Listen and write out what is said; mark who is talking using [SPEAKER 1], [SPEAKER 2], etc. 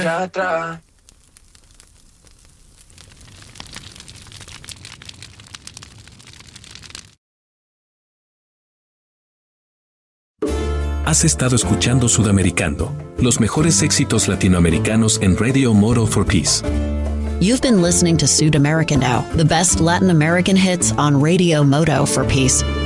[SPEAKER 1] atrás.
[SPEAKER 2] Has estado escuchando Sudamericano, los mejores éxitos latinoamericanos en Radio Moto for Peace.
[SPEAKER 3] You've been listening to Sudamericano, the best Latin American hits on Radio Moto for Peace.